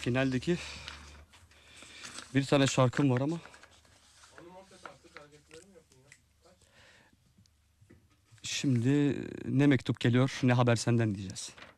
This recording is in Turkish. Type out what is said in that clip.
Finaldeki bir tane şarkım var ama şimdi ne mektup geliyor ne haber senden diyeceğiz.